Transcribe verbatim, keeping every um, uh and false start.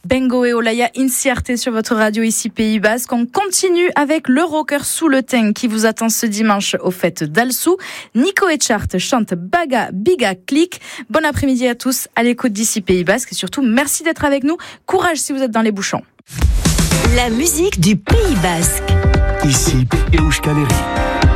Bengo et Olaya Inciarte sur votre radio ici Pays Basque. On continue avec le rocker Sous le Teng qui vous attend ce dimanche aux fêtes d'Alsou. Nico Etchart chante Baga Biga Click. Bon après-midi à tous à l'écoute d'ici Pays Basque et surtout merci d'être avec nous. Courage si vous êtes dans les bouchons. La musique du Pays Basque. Ici Euskal Herria.